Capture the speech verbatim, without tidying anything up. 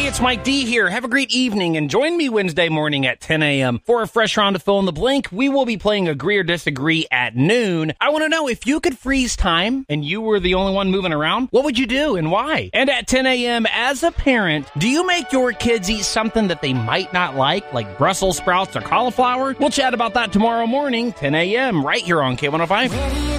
Hey, it's Mike D here. Have a great evening and join me Wednesday morning at ten a.m. for a fresh round of Fill in the Blank. We will be playing Agree or Disagree at noon. I want to know, if you could freeze time and you were the only one moving around, what would you do and why? And at ten a.m., as a parent, do you make your kids eat something that they might not like, like Brussels sprouts or cauliflower? We'll chat about that tomorrow morning, ten a.m., right here on K one oh five.